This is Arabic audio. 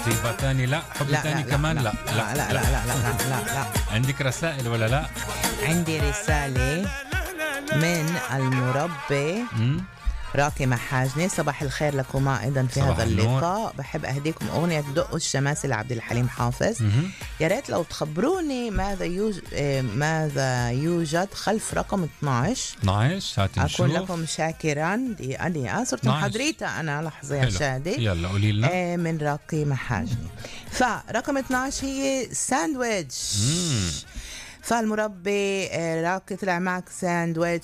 مصيبة تاني لا، حب تاني كمان لا لا لا لا لا لا لا لا لا. عندك رسائل ولا لا؟ عندي رسالة من المربي راكي محاجني. صباح الخير لكما أيضا في هذا اللقاء. بحب أهديكم أغنية دقوا الشماسي لعبد الحليم حافظ. يا ريت لو تخبروني ماذا يوجد خلف رقم 12. هاتي نشوف. أكون لكم شاكرا. دي صرت محضريتها أنا. لحظة يا شادي. يلا قولي لنا. من راكي محاجني. فرقم 12 هي ساندويتش. فالمربي راكي طلع معك ساندويتش